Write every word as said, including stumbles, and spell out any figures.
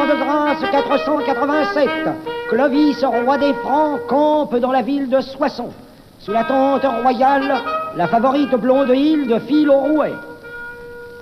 l'an de grâce quatre cent quatre-vingt-sept, Clovis, roi des Francs, campe dans la ville de Soissons. Sous la tente royale, la favorite blonde Hilde file au rouet.